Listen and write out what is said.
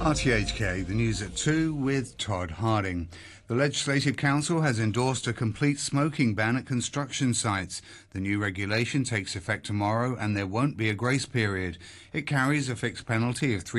RTHK, the news at 2 with Todd Harding. The Legislative Council has endorsed a complete smoking ban at construction sites. The new regulation takes effect tomorrow and there won't be a grace period. It carries a fixed penalty of